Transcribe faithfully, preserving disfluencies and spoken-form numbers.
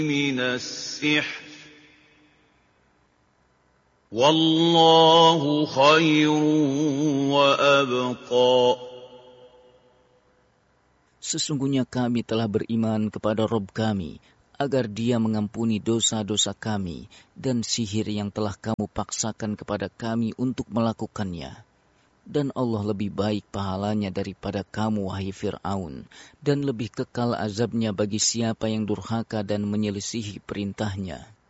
مِنَ السِّحْرِ وَاللَّهُ خَيْرٌ وَأَبْقَى. Sesungguhnya kami telah beriman kepada Rabb kami, agar Dia mengampuni dosa-dosa kami dan sihir yang telah kamu paksakan kepada kami untuk melakukannya. Dan Allah lebih baik pahalanya daripada kamu, wahai Fir'aun, dan lebih kekal azabnya bagi siapa yang durhaka dan menyelisihi perintahnya.